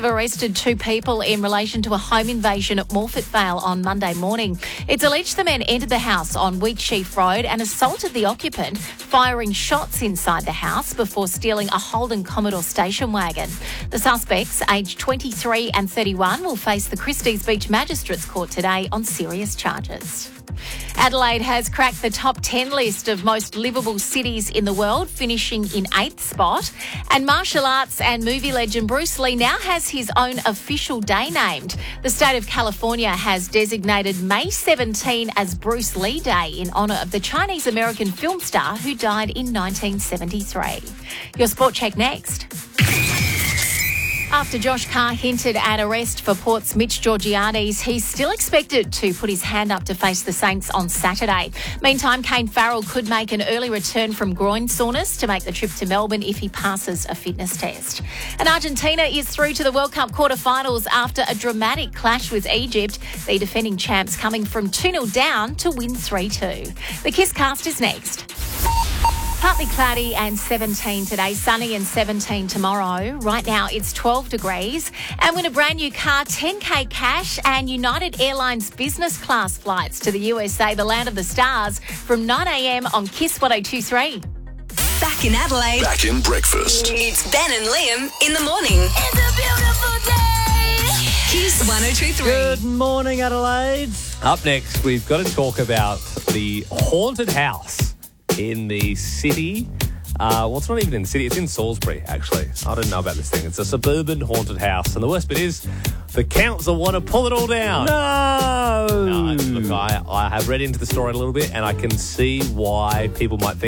have arrested 2 people in relation to a home invasion at Morfett Vale on Monday morning. It's alleged the men entered the house on Wheatsheaf Road and assaulted the occupant, firing shots inside the house before stealing a Holden Commodore station wagon. The suspects, aged 23 and 31, will face the Christie's Beach Magistrates Court today on serious charges. Adelaide has cracked the top 10 list of most livable cities in the world, finishing in 8th spot. And martial arts and movie legend Bruce Lee now has his own official day named. The state of California has designated May 17 as Bruce Lee Day in honour of the Chinese-American film star who died in 1973. Your Sport Check next. After Josh Carr hinted at arrest for Port's Mitch Georgiades, he's still expected to put his hand up to face the Saints on Saturday. Meantime, Kane Farrell could make an early return from groin soreness to make the trip to Melbourne if he passes a fitness test. And Argentina is through to the World Cup quarterfinals after a dramatic clash with Egypt, the defending champs coming from 2-0 down to win 3-2. The Kiss Cast is next. Partly cloudy and 17 today, sunny and 17 tomorrow. Right now it's 12 degrees. And win a brand new car, 10K cash and United Airlines business class flights to the USA, the land of the stars, from 9 a.m. on Kiss 102.3. Back in Adelaide. Back in breakfast. It's Ben and Liam in the morning. It's a beautiful day. Kiss 102.3. Good morning, Adelaide. Up next, we've got to talk about the haunted house in the city. Well, it's not even in the city. It's in Salisbury, actually. I don't know about this thing. It's a suburban haunted house. And the worst bit is the council want to pull it all down. No! No, look, I have read into the story a little bit and I can see why people might think